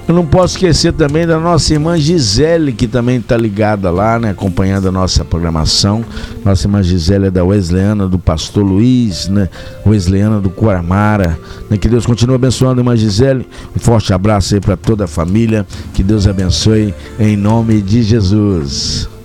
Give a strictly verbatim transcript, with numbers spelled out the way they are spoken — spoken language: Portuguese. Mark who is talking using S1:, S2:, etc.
S1: Eu não posso esquecer também da nossa irmã Gisele, que também está ligada lá, né, acompanhando a nossa programação. Nossa irmã Gisele é da Wesleyana, do pastor Luiz, né, Wesleyana do Coramara, né, que Deus continue abençoando a irmã Gisele. Um forte abraço aí para toda a família, que Deus abençoe em nome de Jesus.